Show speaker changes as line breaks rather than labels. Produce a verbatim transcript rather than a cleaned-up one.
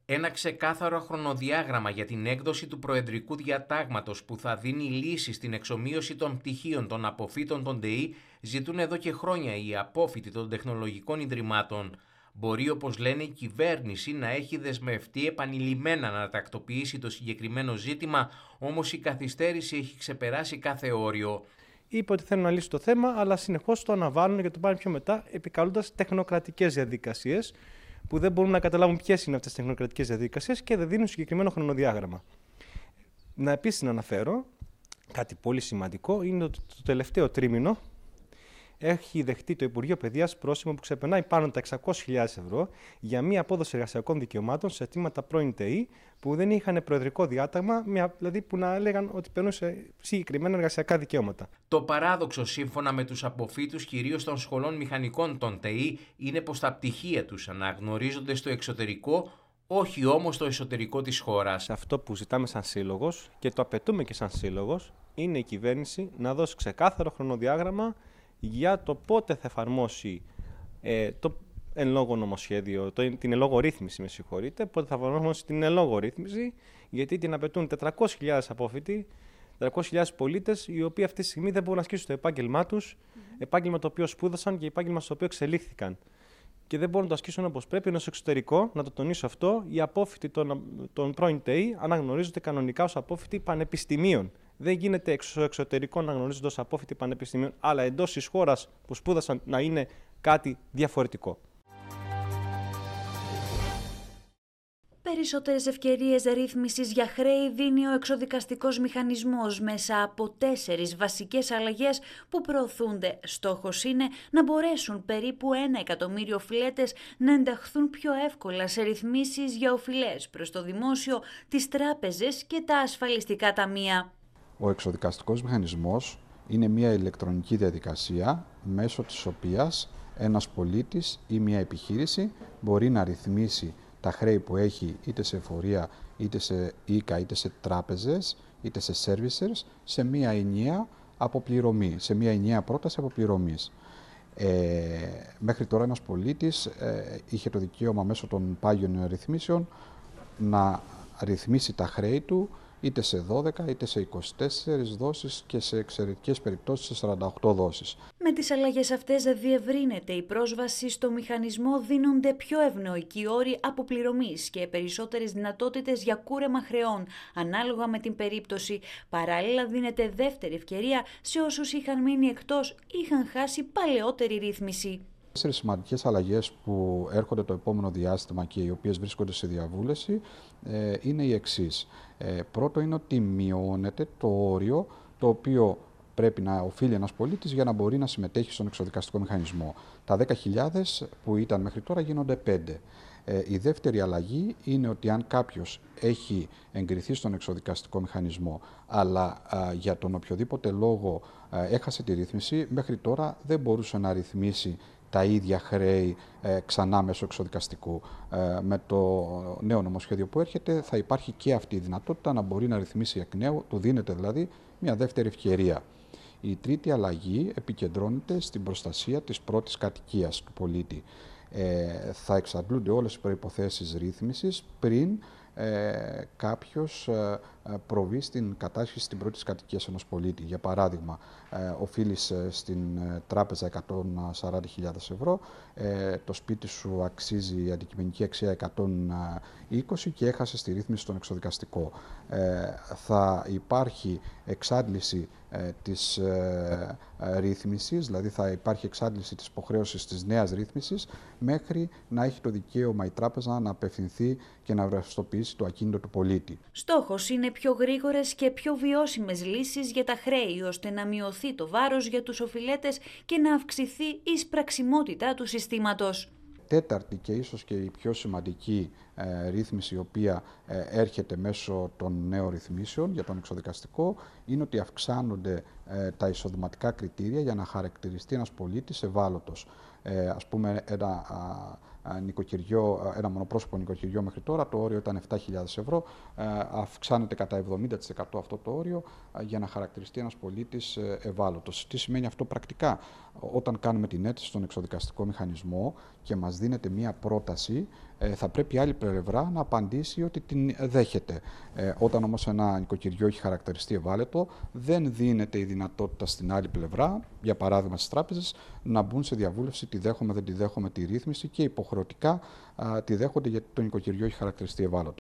Ένα ξεκάθαρο χρονοδιάγραμμα για την έκδοση του προεδρικού διατάγματος που θα δίνει λύση στην εξομοίωση των πτυχίων των αποφύτων των ΤΕΗ ζητούν εδώ και χρόνια οι απόφοιτοι των τεχνολογικών ιδρυμάτων. Μπορεί, όπως λένε, η κυβέρνηση να έχει δεσμευτεί επανειλημμένα να τακτοποιήσει το συγκεκριμένο ζήτημα, όμως η καθυστέρηση έχει ξεπεράσει κάθε όριο.
Είπε ότι θέλουν να λύσουν το θέμα, αλλά συνεχώς το αναβάλουν και το πάνε πιο μετά, επικαλούντας τεχνοκρατικές διαδικασίες, που δεν μπορούν να καταλάβουν ποιες είναι αυτές τις τεχνοκρατικές διαδικασίες και δεν δίνουν συγκεκριμένο χρονοδιάγραμμα. Να επίσης να αναφέρω κάτι πολύ σημαντικό, είναι ότι το τελευταίο τρίμηνο έχει δεχτεί το Υπουργείο Παιδείας πρόσημο που ξεπερνάει πάνω τα εξακόσιες χιλιάδες ευρώ για μία απόδοση εργασιακών δικαιωμάτων σε αιτήματα πρώην ΤΕΗ που δεν είχαν προεδρικό διάταγμα, δηλαδή που να έλεγαν ότι παίρνουν σε συγκεκριμένα εργασιακά δικαιώματα.
Το παράδοξο, σύμφωνα με τους αποφύτους κυρίως των σχολών μηχανικών των ΤΕΗ, είναι πως τα πτυχία τους αναγνωρίζονται στο εξωτερικό, όχι όμως στο εσωτερικό της χώρας.
Αυτό που ζητάμε σαν σύλλογος και το απαιτούμε και σαν σύλλογος είναι η κυβέρνηση να δώσει ξεκάθαρο χρονοδιάγραμμα για το πότε θα εφαρμόσει ε, το εν λόγω νομοσχέδιο, το, την εν λόγω ρύθμιση, με συγχωρείτε, πότε θα εφαρμόσει την εν λόγω ρύθμιση, γιατί την απαιτούν τετρακόσιες χιλιάδες απόφοιτοι, τετρακόσιες χιλιάδες πολίτες, οι οποίοι αυτή τη στιγμή δεν μπορούν να ασκήσουν το επάγγελμά τους, mm-hmm. επάγγελμα το οποίο σπούδασαν και επάγγελμα στο οποίο εξελίχθηκαν. Και δεν μπορούν να το ασκήσουν όπως πρέπει, ενώ στο εξωτερικό, να το τονίσω αυτό, οι απόφοιτοι των, των πρώην ΤΕΗ αναγνωρίζονται κανονικά ως απόφοιτοι πανεπιστημίων. Δεν γίνεται στο εξωτερικό να αναγνωρίζονται ως απόφοιτοι πανεπιστημίων, αλλά εντός της χώρας που σπούδασαν να είναι κάτι διαφορετικό.
Περισσότερες ευκαιρίες ρύθμισης για χρέη δίνει ο εξωδικαστικός μηχανισμός μέσα από τέσσερις βασικές αλλαγές που προωθούνται. Στόχος είναι να μπορέσουν περίπου ένα εκατομμύριο οφειλέτες να ενταχθούν πιο εύκολα σε ρυθμίσεις για οφειλές προς το δημόσιο, τις τράπεζες και τα ασφαλιστικά ταμεία.
Ο εξωδικαστικός μηχανισμός είναι μια ηλεκτρονική διαδικασία μέσω της οποίας ένας πολίτης ή μια επιχείρηση μπορεί να ρυθμίσει τα χρέη που έχει είτε σε εφορία, είτε σε οίκα, είτε σε τράπεζες, είτε σε servicers, σε μία ενιαία αποπληρωμή, σε μία ενιαία πρόταση αποπληρωμής. Ε, μέχρι τώρα ένας πολίτης ε, είχε το δικαίωμα μέσω των πάγιων ρυθμίσεων να ρυθμίσει τα χρέη του είτε σε δώδεκα, είτε σε είκοσι τέσσερις δόσεις και σε εξαιρετικές περιπτώσεις σε σαράντα οκτώ δόσεις.
Με τις αλλαγές αυτές διευρύνεται η πρόσβαση στο μηχανισμό, δίνονται πιο ευνοϊκοί όροι αποπληρωμής και περισσότερες δυνατότητες για κούρεμα χρεών, ανάλογα με την περίπτωση. Παράλληλα δίνεται δεύτερη ευκαιρία σε όσους είχαν μείνει εκτός ή είχαν χάσει παλαιότερη ρύθμιση.
Τέσσερις σημαντικές αλλαγές που έρχονται το επόμενο διάστημα και οι οποίες βρίσκονται σε διαβούλευση ε, είναι οι εξής. Ε, πρώτο είναι ότι μειώνεται το όριο το οποίο πρέπει να οφείλει ένας πολίτης για να μπορεί να συμμετέχει στον εξωδικαστικό μηχανισμό. Τα δέκα χιλιάδες που ήταν μέχρι τώρα γίνονται πέντε. Ε, η δεύτερη αλλαγή είναι ότι αν κάποιος έχει εγκριθεί στον εξωδικαστικό μηχανισμό αλλά α, για τον οποιοδήποτε λόγο α, έχασε τη ρύθμιση, μέχρι τώρα δεν μπορούσε να ρυθμίσει τα ίδια χρέη ε, ξανά μέσω εξωδικαστικού. Ε, με το νέο νομοσχέδιο που έρχεται θα υπάρχει και αυτή η δυνατότητα να μπορεί να ρυθμίσει εκ νέου, του δίνεται δηλαδή μια δεύτερη ευκαιρία. Η τρίτη αλλαγή επικεντρώνεται στην προστασία της πρώτης κατοικίας του πολίτη. Ε, θα εξαντλούνται όλες οι προϋποθέσεις ρύθμισης πριν ε, κάποιος ε, προβεί στην κατάσχεση στην πρώτη κατοικία ενός πολίτη. Για παράδειγμα, ε, οφείλεις ε, στην ε, τράπεζα εκατόν σαράντα χιλιάδες ευρώ, ε, το σπίτι σου αξίζει αντικειμενική αξία εκατόν είκοσι και έχασες τη ρύθμιση στον εξωδικαστικό. Ε, θα υπάρχει εξάντληση ε, της ε, ε, ρύθμισης, δηλαδή θα υπάρχει εξάντληση της υποχρέωσης της νέας ρύθμισης μέχρι να έχει το δικαίωμα η τράπεζα να απευθυνθεί και να ρευστοποιήσει το ακίνητο του πολίτη.
Στόχος είναι πιο γρήγορες και πιο βιώσιμες λύσεις για τα χρέη, ώστε να μειωθεί το βάρος για τους οφειλέτες και να αυξηθεί η εισπραξιμότητα του συστήματος.
Τέταρτη και ίσως και η πιο σημαντική ε, ρύθμιση η οποία ε, έρχεται μέσω των νέων ρυθμίσεων για τον εξωδικαστικό είναι ότι αυξάνονται ε, ε, τα εισοδηματικά κριτήρια για να χαρακτηριστεί ένας πολίτης ευάλωτος. Ε, ας πούμε, ένα, α, νοικοκυριό, ένα μονοπρόσωπο νοικοκυριό μέχρι τώρα, το όριο ήταν επτά χιλιάδες ευρώ, ε, αυξάνεται κατά εβδομήντα τοις εκατό αυτό το όριο ε, για να χαρακτηριστεί ένας πολίτης ε, ευάλωτος. Τι σημαίνει αυτό πρακτικά? Όταν κάνουμε την αίτηση στον εξοδικαστικό μηχανισμό και μας δίνεται μία πρόταση, ε, θα πρέπει η άλλη πλευρά να απαντήσει ότι την δέχεται. Ε, όταν όμως ένα νοικοκυριό έχει χαρακτηριστεί ευάλωτο, δεν δίνεται η δυνατότητα στην άλλη πλευρά, για παράδειγμα στις τράπεζες, να μπουν σε διαβούλευση, τη δέχομαι, δεν τη δέχομαι τη ρύθμιση, και υποχρεωτικά α, τη δέχονται γιατί το νοικοκυριό έχει χαρακτηριστεί ευάλωτο.